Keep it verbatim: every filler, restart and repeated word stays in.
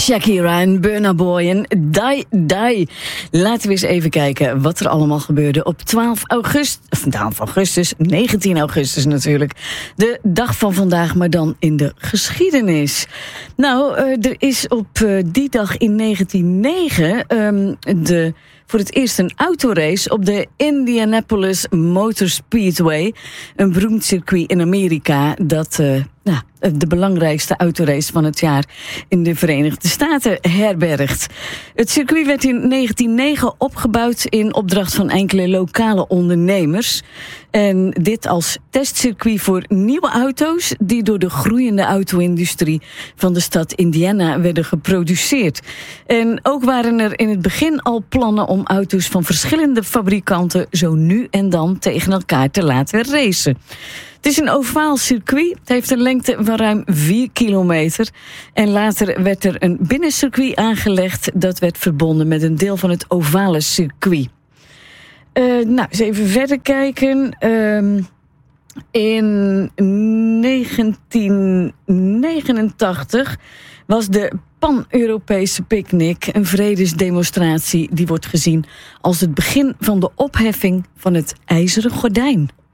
Shakira en Burna Boy en Die Die. Laten we eens even kijken wat er allemaal gebeurde op twaalf augustus. Of twaalf augustus, negentien augustus natuurlijk. De dag van vandaag, maar dan in de geschiedenis. Nou, uh, er is op uh, die dag in negentien negen um, de... voor het eerst een autorace op de Indianapolis Motor Speedway. Een beroemd circuit in Amerika dat uh, nou, de belangrijkste autorace van het jaar in de Verenigde Staten herbergt. Het circuit werd in negentien negen opgebouwd in opdracht van enkele lokale ondernemers. En dit als testcircuit voor nieuwe auto's die door de groeiende auto-industrie van de stad Indiana werden geproduceerd. En ook waren er in het begin al plannen om auto's van verschillende fabrikanten zo nu en dan tegen elkaar te laten racen. Het is een ovaal circuit. Het heeft een lengte van ruim vier kilometer. En later werd er een binnencircuit aangelegd. Dat werd verbonden met een deel van het ovale circuit. Uh, nou, eens even verder kijken. Uh, in negentien negenentachtig was de Pan-Europese picknick een vredesdemonstratie die wordt gezien als het begin van de opheffing van het IJzeren Gordijn.